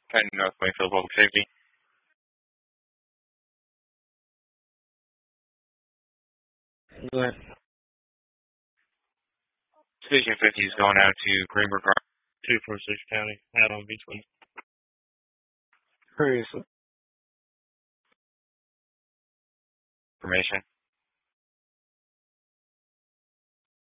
County North Wayfield Public Safety. Go ahead. Station 50 is going out to Greenberg Park. 246 County, out on Beachwood. Previously. Information.